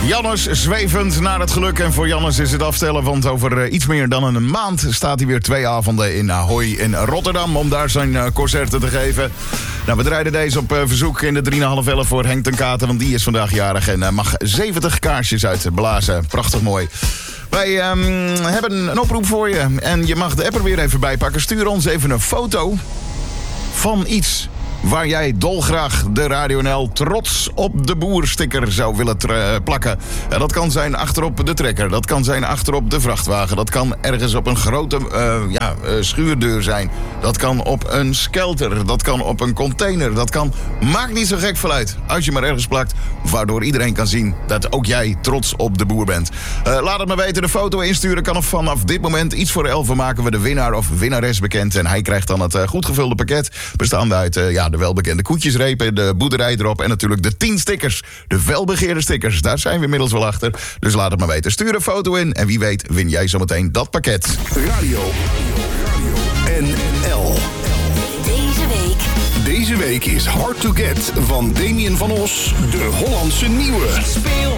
Jannes zwevend naar het geluk. En voor Jannes is het aftellen, want over iets meer dan een maand staat hij weer 2 avonden in Ahoy in Rotterdam om daar zijn concerten te geven. Nou, we draaien deze op verzoek in de 3,5 voor Henk ten Katen, want die is vandaag jarig en mag 70 kaarsjes uitblazen. Prachtig mooi. Wij hebben een oproep voor je en je mag de app er weer even bij pakken. Stuur ons even een foto van iets waar jij dolgraag de Radio NL trots op de boer sticker zou willen plakken. Ja, dat kan zijn achterop de trekker, dat kan zijn achterop de vrachtwagen, dat kan ergens op een grote schuurdeur zijn, dat kan op een skelter, dat kan op een container, dat kan, maakt niet zo gek veel uit. Als je maar ergens plakt, waardoor iedereen kan zien dat ook jij trots op de boer bent. Laat het me weten, de foto insturen kan vanaf dit moment. Iets voor 11 maken we de winnaar of winnares bekend en hij krijgt dan het goed gevulde pakket, bestaande uit de welbekende koetjesrepen, de boerderij erop en natuurlijk de 10 stickers. De felbegeerde stickers, daar zijn we inmiddels wel achter. Dus laat het maar weten. Stuur een foto in en wie weet win jij zometeen dat pakket. Radio NL. Deze week is Hard to Get van Damien van Os, de Hollandse nieuwe. Ik speel